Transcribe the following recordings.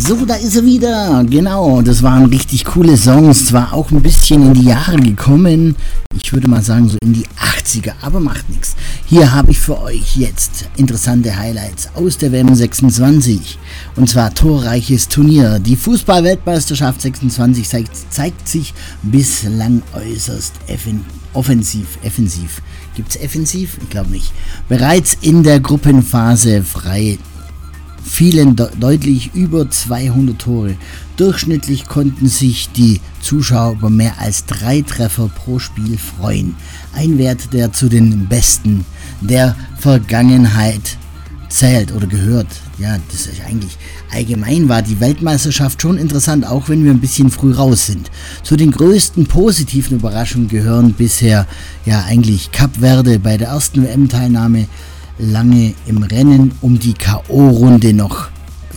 So, da ist er wieder. Genau, das waren richtig coole Songs. Zwar auch ein bisschen in die Jahre gekommen. Ich würde mal sagen, so in die 80er, aber macht nichts. Hier habe ich für euch jetzt interessante Highlights aus der WM 26. Und zwar torreiches Turnier. Die Fußball-Weltmeisterschaft 26 zeigt sich bislang äußerst offensiv. Gibt's offensiv? Ich glaube nicht. Bereits in der Gruppenphase frei. Fielen deutlich über 200 Tore. Durchschnittlich konnten sich die Zuschauer über mehr als 3 Treffer pro Spiel freuen. Ein Wert, der zu den besten der Vergangenheit zählt oder gehört. Ja, das ist eigentlich allgemein war die Weltmeisterschaft schon interessant, auch wenn wir ein bisschen früh raus sind. Zu den größten positiven Überraschungen gehören bisher ja eigentlich Kap Verde bei der ersten WM-Teilnahme lange im Rennen um die K.O.-Runde noch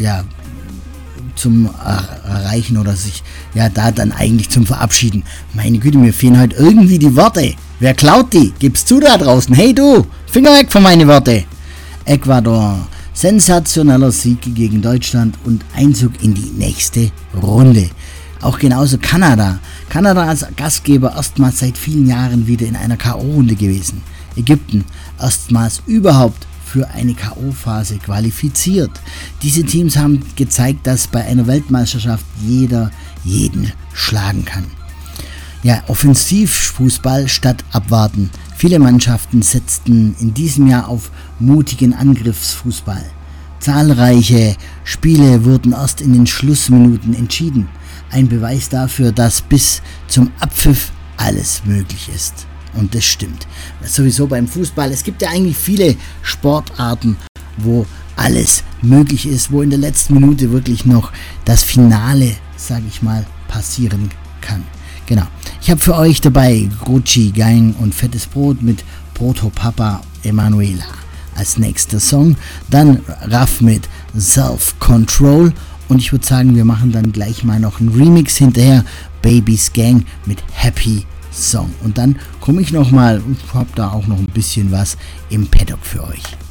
zum Erreichen oder sich da dann eigentlich zum Verabschieden. Meine Güte, mir fehlen heute irgendwie die Worte. Wer klaut die? Gib's zu da draußen. Hey du, Finger weg von meine Worte. Ecuador, sensationeller Sieg gegen Deutschland und Einzug in die nächste Runde. Auch genauso Kanada. Kanada als Gastgeber erstmals seit vielen Jahren wieder in einer K.O.-Runde gewesen. Ägypten erstmals überhaupt für eine K.O.-Phase qualifiziert. Diese Teams haben gezeigt, dass bei einer Weltmeisterschaft jeder jeden schlagen kann. Ja, Offensivfußball statt abwarten. Viele Mannschaften setzten in diesem Jahr auf mutigen Angriffsfußball. Zahlreiche Spiele wurden erst in den Schlussminuten entschieden. Ein Beweis dafür, dass bis zum Abpfiff alles möglich ist. Und das stimmt. Sowieso beim Fußball. Es gibt ja eigentlich viele Sportarten, wo alles möglich ist, wo in der letzten Minute wirklich noch das Finale, sage ich mal, passieren kann. Genau. Ich habe für euch dabei Gucci Gang und Fettes Brot mit Proto Papa Emanuela als nächster Song. Dann Raff mit Self Control. Und ich würde sagen, wir machen dann gleich mal noch einen Remix hinterher. Baby's Gang mit Happy Song. Und dann komme ich nochmal und habe da auch noch ein bisschen was im Paddock für euch.